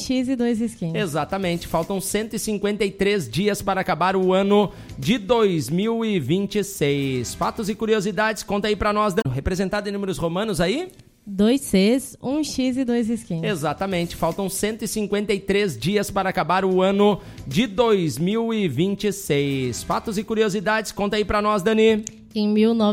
X e 2 skins. Exatamente, faltam 153 dias para acabar o ano de 2026. Fatos e curiosidades, conta aí pra nós. Representado em números romanos aí? 2 Cs, 1 X e 2 skins. Exatamente, faltam 153 dias para acabar o ano de 2026. Fatos e curiosidades, conta aí pra nós, Dani. Em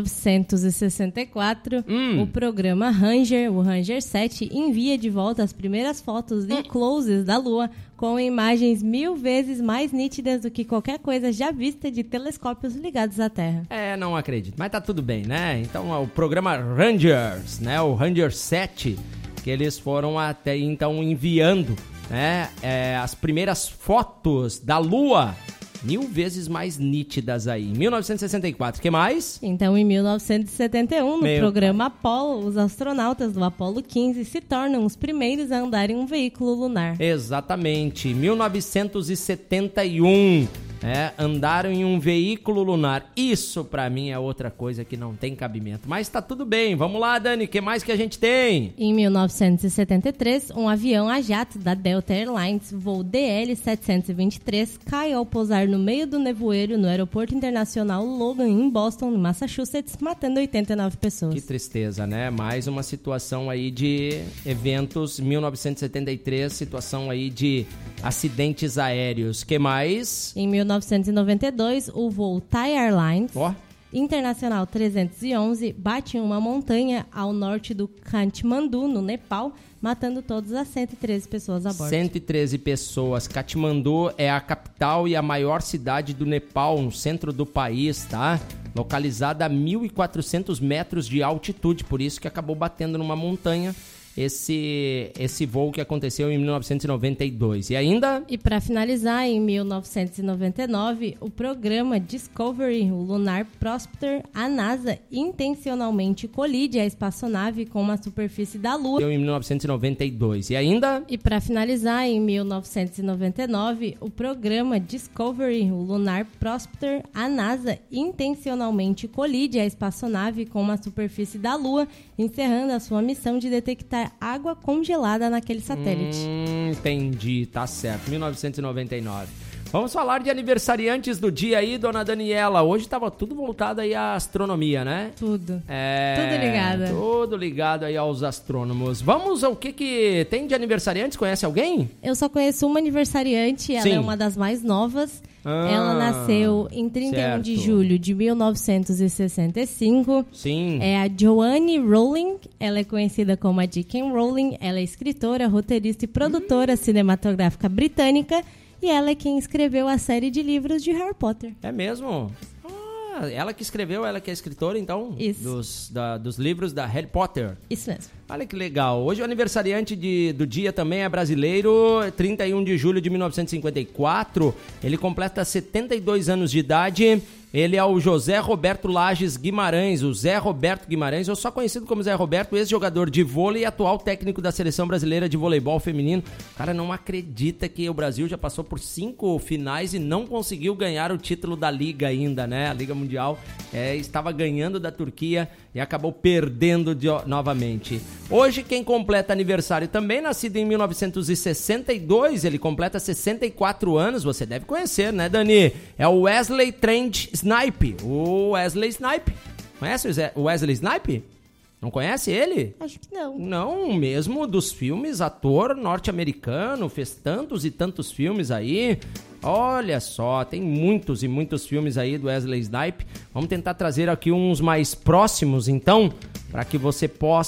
1964, o programa Ranger, o Ranger 7, envia de volta as primeiras fotos em closes da Lua com imagens 1000 vezes mais nítidas do que qualquer coisa já vista de telescópios ligados à Terra. Não acredito, mas tá tudo bem, né? Então, o programa Rangers, né? O Ranger 7, que eles foram até então enviando, né? As primeiras fotos da Lua 1000 vezes mais nítidas aí. Em 1964, o que mais? Então, em 1971, no programa Apollo, os astronautas do Apollo 15 se tornam os primeiros a andar em um veículo lunar. Exatamente. 1971, andaram em um veículo lunar. Isso, pra mim, é outra coisa que não tem cabimento. Mas tá tudo bem. Vamos lá, Dani. O que mais que a gente tem? Em 1973, um avião a jato da Delta Airlines, voo DL-723, cai ao pousar no meio do nevoeiro no Aeroporto Internacional Logan, em Boston, Massachusetts, matando 89 pessoas. Que tristeza, né? Mais uma situação aí de eventos. 1973, situação aí de acidentes aéreos. Que mais? Em 1992, o voo Thai Airlines Internacional 311 bate em uma montanha ao norte do Katmandu, no Nepal, matando todas as 113 pessoas a bordo. 113 pessoas. Katmandu é a capital e a maior cidade do Nepal, no centro do país, tá? Localizada a 1.400 metros de altitude, por isso que acabou batendo numa montanha. Esse voo que aconteceu em 1992. E ainda? E para finalizar, em 1999, o programa Discovery, o Lunar Prospector, a NASA intencionalmente colide a espaçonave com uma superfície da Lua. Em 1992. E ainda? E para finalizar, em 1999, o programa Discovery, o Lunar Prospector, a NASA intencionalmente colide a espaçonave com uma superfície da Lua, encerrando a sua missão de detectar água congelada naquele satélite. Entendi, tá certo. 1999. Vamos falar de aniversariantes do dia aí, dona Daniela. Hoje tava tudo voltado aí à astronomia, né? Tudo. Tudo ligado. Tudo ligado aí aos astrônomos. Vamos ao que tem de aniversariantes? Conhece alguém? Eu só conheço uma aniversariante, ela é uma das mais novas. Ela nasceu em 31 de julho de 1965. Sim. É a Joanne Rowling. Ela é conhecida como a J.K. Rowling. Ela é escritora, roteirista e produtora cinematográfica britânica. E ela é quem escreveu a série de livros de Harry Potter. É mesmo? Ela que escreveu, ela que é escritora, então? Isso. Dos livros da Harry Potter. Isso mesmo. Olha que legal. Hoje o aniversariante do dia também é brasileiro, 31 de julho de 1954. Ele completa 72 anos de idade. Ele é o José Roberto Lages Guimarães, o Zé Roberto Guimarães, ou só conhecido como Zé Roberto, ex-jogador de vôlei e atual técnico da Seleção Brasileira de Voleibol Feminino. O cara não acredita que o Brasil já passou por 5 finais e não conseguiu ganhar o título da Liga ainda, né? A Liga Mundial estava ganhando da Turquia e acabou perdendo novamente. Hoje quem completa aniversário também, nascido em 1962, ele completa 64 anos, você deve conhecer, né, Dani? É o Wesley Trent Snipe, o Wesley Snipe. Conhece o Wesley Snipe? Não conhece ele? Acho que não. Não, mesmo dos filmes, ator norte-americano, fez tantos e tantos filmes aí. Olha só, tem muitos e muitos filmes aí do Wesley Snipe. Vamos tentar trazer aqui uns mais próximos, então, para que você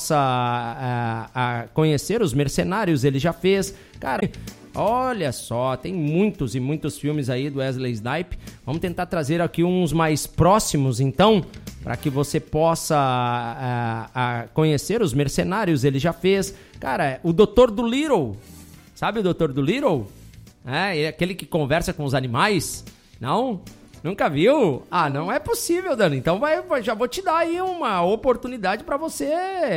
possa conhecer. Os Mercenários, ele já fez. Cara, olha só, tem muitos e muitos filmes aí do Wesley Snipe. Vamos tentar trazer aqui uns mais próximos, então, para que você possa conhecer. Os Mercenários, ele já fez. Cara, o Dr. Dolittle, sabe o Dr. Dolittle? É aquele que conversa com os animais? Não? Nunca viu? Ah, não é possível, Dani. Então já vou te dar aí uma oportunidade para você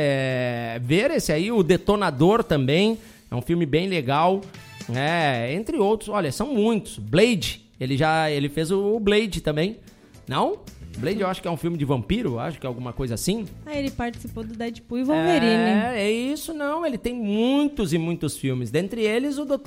ver esse aí, o Detonador também. É um filme bem legal. Entre outros, olha, são muitos. Blade, ele fez o Blade também. Não? Blade eu acho que é um filme de vampiro, acho que é alguma coisa assim. Ele participou do Deadpool e Wolverine. É isso, não. Ele tem muitos e muitos filmes. Dentre eles, o Dr.